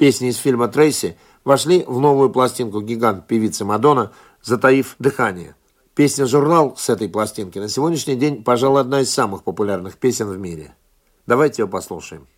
Песни из фильма «Трейси» вошли в новую пластинку «Гигант» певицы Мадонна «Затаив дыхание». Песня «Журнал» с этой пластинки на сегодняшний день, пожалуй, одна из самых популярных песен в мире. Давайте ее послушаем.